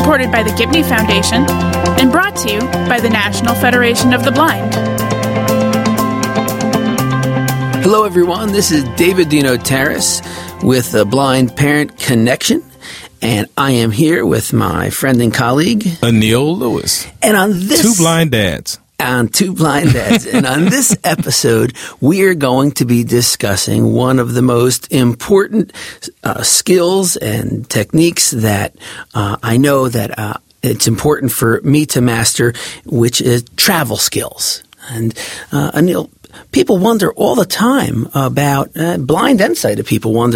supported by the Gibney Foundation, and brought to you by the National Federation of the Blind. Hello, everyone. This is David Dino Terrace with the Blind Parent Connection, and I am here with my friend and colleague, Anil Lewis. And on this... Two Blind Dads. And on this episode, we are going to be discussing one of the most important skills and techniques that I know that it's important for me to master, which is travel skills. And Anil, people wonder all the time about blind and sighted people wonder